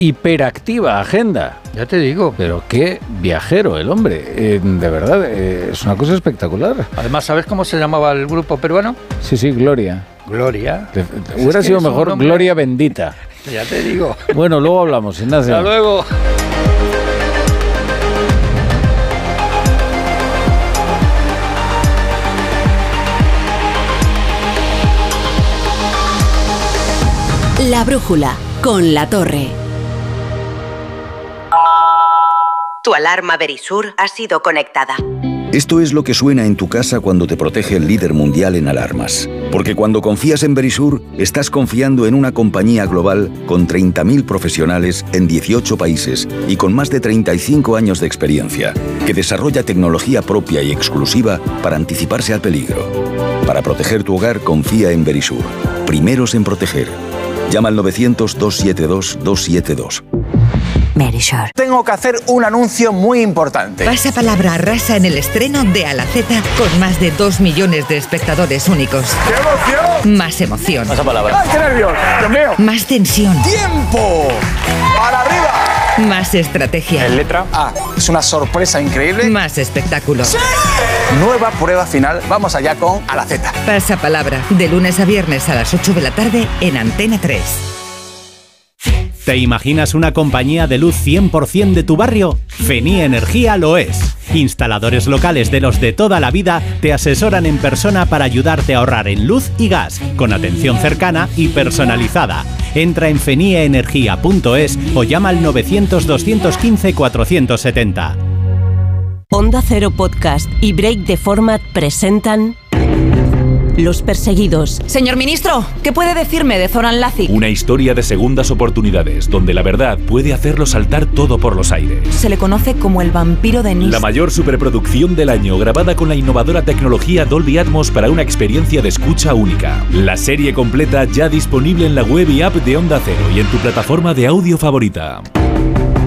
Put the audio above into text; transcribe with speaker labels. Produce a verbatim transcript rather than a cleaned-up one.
Speaker 1: hiperactiva agenda.
Speaker 2: Ya te digo.
Speaker 1: Pero qué viajero el hombre. Eh, de verdad, eh, es una cosa espectacular.
Speaker 2: Además, ¿sabes cómo se llamaba el grupo peruano?
Speaker 1: Sí, sí, Gloria.
Speaker 2: Gloria.
Speaker 1: Te, te, hubiera es sido mejor nombre... Gloria Bendita.
Speaker 2: Ya te digo.
Speaker 1: Bueno, luego hablamos, Ignacio.
Speaker 2: Hasta luego.
Speaker 3: La brújula, con La Torre.
Speaker 4: Tu alarma Verisur ha sido conectada.
Speaker 5: Esto es lo que suena en tu casa cuando te protege el líder mundial en alarmas. Porque cuando confías en Verisur, estás confiando en una compañía global con treinta mil profesionales en dieciocho países y con más de treinta y cinco años de experiencia, que desarrolla tecnología propia y exclusiva para anticiparse al peligro. Para proteger tu hogar, confía en Verisur. Primeros en proteger. Llama al novecientos, doscientos setenta y dos, doscientos setenta y dos.
Speaker 6: Verisur. Tengo que hacer un anuncio muy importante.
Speaker 7: Pasa palabra arrasa en el estreno de A la Z con más de dos millones de espectadores únicos.
Speaker 6: ¡Qué emoción!
Speaker 7: Más emoción.
Speaker 6: Pasa palabra. ¡Ay, qué nervios! ¡Dios mío!
Speaker 7: Más tensión.
Speaker 6: ¡Tiempo! ¡Para arriba!
Speaker 7: Más estrategia.
Speaker 6: En letra A. Es una sorpresa increíble.
Speaker 7: Más espectáculo.
Speaker 6: ¡Sí! Nueva prueba final. Vamos allá con A la Z.
Speaker 7: Pasa palabra. De lunes a viernes a las ocho de la tarde en Antena tres.
Speaker 8: ¿Te imaginas una compañía de luz cien por ciento de tu barrio? Fenie Energía lo es. Instaladores locales de los de toda la vida te asesoran en persona para ayudarte a ahorrar en luz y gas, con atención cercana y personalizada. Entra en fenie energía punto es o llama al novecientos, doscientos quince, cuatrocientos setenta.
Speaker 3: Onda Cero Podcast y Break the Format presentan Los Perseguidos.
Speaker 9: Señor ministro, ¿qué puede decirme de Zoran Lazic?
Speaker 10: Una historia de segundas oportunidades, donde la verdad puede hacerlo saltar todo por los aires.
Speaker 9: Se le conoce como el vampiro de Nice.
Speaker 10: La mayor superproducción del año, grabada con la innovadora tecnología Dolby Atmos para una experiencia de escucha única. La serie completa ya disponible en la web y app de Onda Cero y en tu plataforma de audio favorita.